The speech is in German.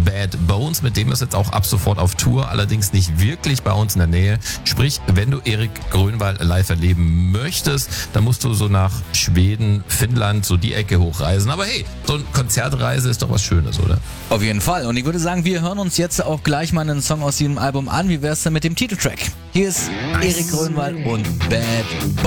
Bad Bones. Mit dem ist jetzt auch ab sofort auf Tour, allerdings nicht wirklich bei uns in der Nähe. Sprich, wenn du Erik Grönwald live erleben möchtest, dann musst du so nach Schweden, Finnland, so die Ecke hochreisen. Aber hey, so eine Konzertreise ist doch was Schönes, oder? Auf jeden Fall. Und ich würde sagen, wir hören uns jetzt auch gleich mal einen Song aus diesem Album an. Wie wär's denn mit dem Titeltrack? Hier ist Erik Grönwald und Bad Bones.